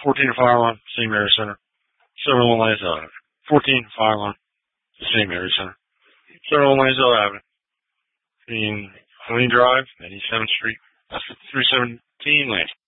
14 Fire Line, same area center. 701 Lansdale Avenue. 14 Fire Line, same area center. 701 Lansdale Avenue. Between Helene Drive and East 7th Street. That's 317 Lansdale.